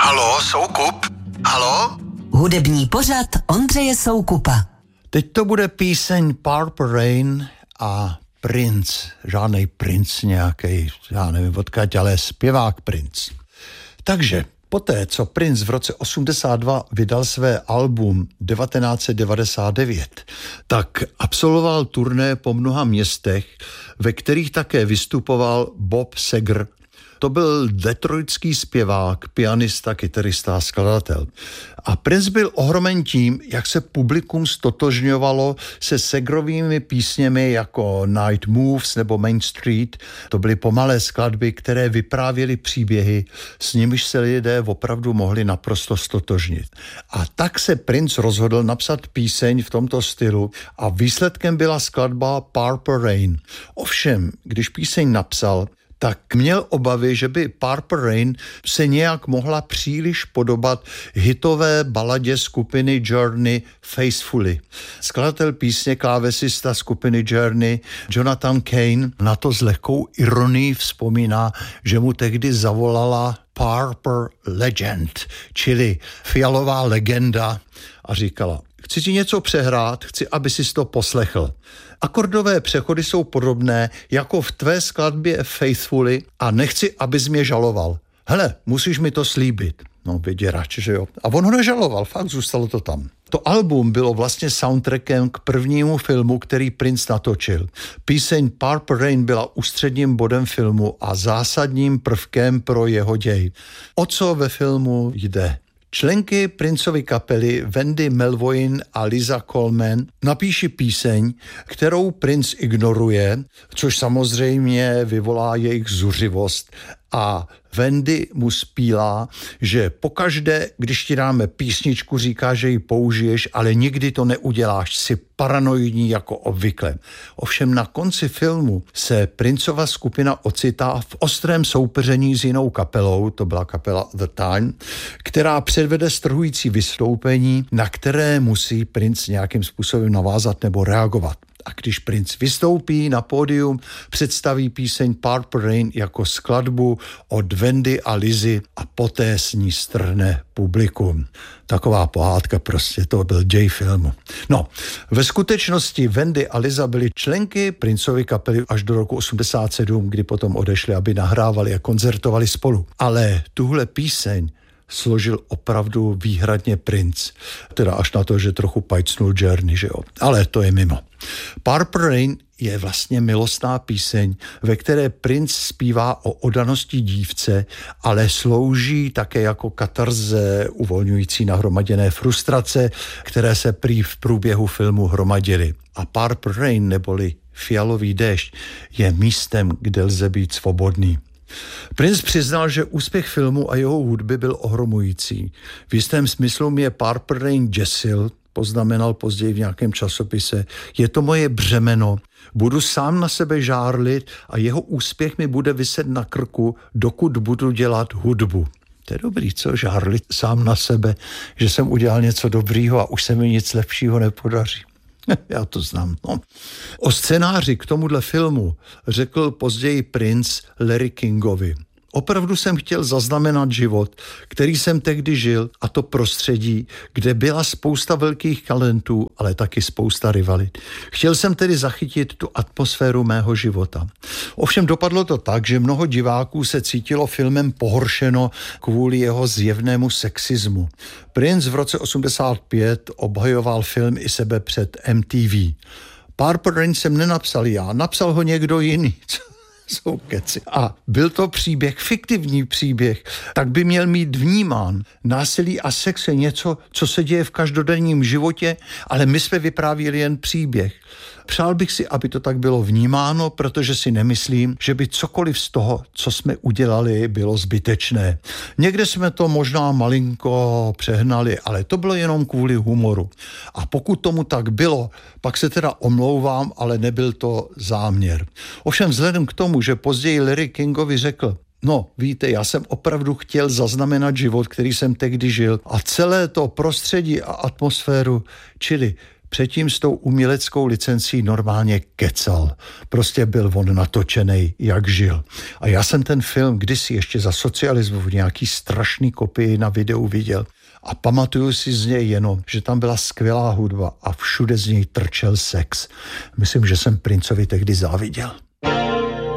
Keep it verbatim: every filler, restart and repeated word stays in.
Haló, Soukup? Haló? Hudební pořad Ondřeje Soukupa. Teď to bude píseň Purple Rain a Prince. Žádnej Prince nějaký, já nevím odkud, ale zpěvák Prince. Takže poté, co Prince v roce osmdesát dva vydal své album devatenáct set devadesát devět, tak absolvoval turné po mnoha městech, ve kterých také vystupoval Bob Seger. To byl detroitský zpěvák, pianista, kytarista a skladatel. A Prince byl ohromen tím, jak se publikum stotožňovalo se Segerovými písněmi jako Night Moves nebo Main Street. To byly pomalé skladby, které vyprávěly příběhy, s nimiž se lidé opravdu mohli naprosto stotožnit. A tak se Prince rozhodl napsat píseň v tomto stylu a výsledkem byla skladba Purple Rain. Ovšem, když píseň napsal, tak měl obavy, že by Purple Rain se nějak mohla příliš podobat hitové baladě skupiny Journey Faithfully. Skladatel písně, klávesista skupiny Journey Jonathan Cain na to s lehkou ironií vzpomíná, že mu tehdy zavolala Purple Legend, čili fialová legenda, a říkala: chci ti něco přehrát, chci, aby jsi to poslechl. Akordové přechody jsou podobné jako v tvé skladbě Faithfully a nechci, abys mě žaloval. Hele, musíš mi to slíbit. No, vyděrač, že jo. A on ho nežaloval, fakt zůstalo to tam. To album bylo vlastně soundtrackem k prvnímu filmu, který Prince natočil. Píseň Purple Rain byla ústředním bodem filmu a zásadním prvkem pro jeho děj. O co ve filmu jde? Členky Princovy kapely Wendy Melvoin a Liza Coleman napíší píseň, kterou Prince ignoruje, což samozřejmě vyvolá jejich zuřivost, a Wendy mu zpívá, že pokaždé, když ti dáme písničku, říká, že ji použiješ, ale nikdy to neuděláš, jsi paranoidní jako obvykle. Ovšem na konci filmu se Princova skupina ocitá v ostrém soupeření s jinou kapelou, to byla kapela The Time, která předvede strhující vystoupení, na které musí Prince nějakým způsobem navázat nebo reagovat. A když Prince vystoupí na pódium, představí píseň Purple Rain jako skladbu od Wendy a Lizy a poté s ní strhne publikum. Taková pohádka prostě, to byl děj filmu. No, ve skutečnosti Wendy a Liza byly členky Princovy kapely až do roku osmdesát sedm, kdy potom odešly, aby nahrávali a koncertovali spolu. Ale tuhle píseň složil opravdu výhradně Prince. Teda až na to, že trochu pajcnul Journey, že jo. Ale to je mimo. Purple Rain je vlastně milostná píseň, ve které Prince zpívá o oddanosti dívce, ale slouží také jako katarze uvolňující nahromaděné frustrace, které se prý v průběhu filmu hromadily. A Purple Rain, neboli fialový déšť, je místem, kde lze být svobodný. Prince přiznal, že úspěch filmu a jeho hudby byl ohromující. V jistém smyslu mě Purple Rain děsil, poznamenal později v nějakém časopise. Je to moje břemeno, budu sám na sebe žárlit a jeho úspěch mi bude viset na krku, dokud budu dělat hudbu. To je dobrý, co? Žárlit sám na sebe, že jsem udělal něco dobrýho a už se mi nic lepšího nepodaří. Já to znám. No. O scénáři k tomuhle filmu řekl později Prince Larry Kingovi: opravdu jsem chtěl zaznamenat život, který jsem tehdy žil, a to prostředí, kde byla spousta velkých talentů, ale taky spousta rivalit. Chtěl jsem tedy zachytit tu atmosféru mého života. Ovšem dopadlo to tak, že mnoho diváků se cítilo filmem pohoršeno kvůli jeho zjevnému sexismu. Prince v roce osmdesát pět obhajoval film i sebe před M T V. Purple Rain jsem nenapsal já, napsal ho někdo jiný. Jsou keci. A byl to příběh, fiktivní příběh, tak by měl mít vnímán. Násilí a sex je něco, co se děje v každodenním životě, ale my jsme vyprávěli jen příběh. Přál bych si, aby to tak bylo vnímáno, protože si nemyslím, že by cokoliv z toho, co jsme udělali, bylo zbytečné. Někde jsme to možná malinko přehnali, ale to bylo jenom kvůli humoru. A pokud tomu tak bylo, pak se teda omlouvám, ale nebyl to záměr. Ovšem vzhledem k tomu, že později Larry Kingovi řekl: no, víte, já jsem opravdu chtěl zaznamenat život, který jsem tehdy žil, a celé to prostředí a atmosféru, čili předtím s tou uměleckou licencí normálně kecal. Prostě byl on natočenej, jak žil. A já jsem ten film kdysi ještě za socialismu v nějaký strašný kopii na videu viděl. A pamatuju si z něj jenom, že tam byla skvělá hudba a všude z něj trčel sex. Myslím, že jsem Princovi tehdy záviděl.